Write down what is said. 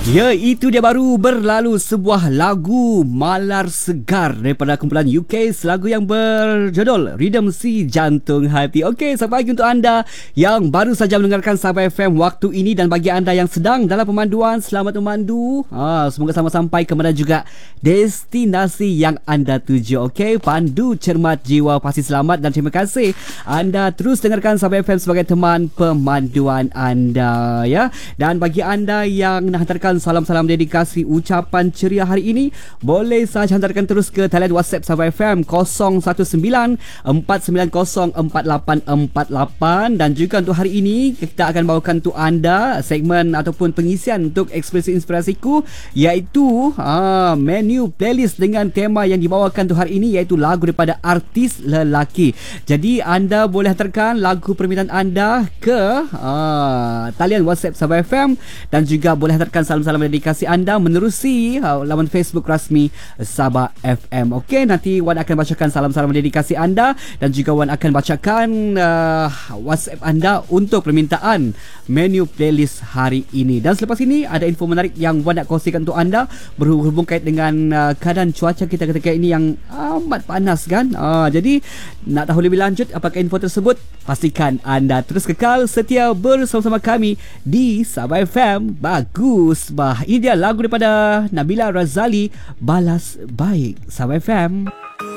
Ya, itu dia baru berlalu sebuah lagu Malar Segar daripada kumpulan UK, lagu yang berjudul Rhythm Si Jantung Hati. Okey, selamat pagi untuk anda yang baru saja mendengarkan Sabah FM waktu ini, dan bagi anda yang sedang dalam pemanduan, selamat memandu. Semoga sama sampai ke mana juga destinasi yang anda tuju. Okey, pandu cermat jiwa pasti selamat, dan terima kasih anda terus dengarkan Sabah FM sebagai teman pemanduan anda, ya. Dan bagi anda yang nak hantarkan salam-salam dedikasi ucapan ceria hari ini, boleh saja hantarkan terus ke talian WhatsApp Sabah FM 019-490-4848. Dan juga untuk hari ini kita akan bawakan untuk anda segmen ataupun pengisian untuk ekspresi inspirasiku, iaitu menu playlist dengan tema yang dibawakan untuk hari ini, iaitu lagu daripada artis lelaki. Jadi anda boleh hantarkan lagu permintaan anda ke talian WhatsApp Sabah FM, dan juga boleh hantarkan salam-salam dedikasi anda menerusi laman Facebook rasmi Sabah FM. Okey, nanti Wan akan bacakan salam-salam dedikasi anda, dan juga Wan akan bacakan WhatsApp anda untuk permintaan menu playlist hari ini. Dan selepas ini ada info menarik yang Wan nak kongsikan untuk anda berhubung kait dengan keadaan cuaca kita ketika ini yang amat panas kan. Jadi nak tahu lebih lanjut apakah info tersebut, pastikan anda terus kekal setia bersama-sama kami di Sabah FM. Bagus bah. Ini dia lagu daripada Nabila Razali, Balas Baik. Sabah FM.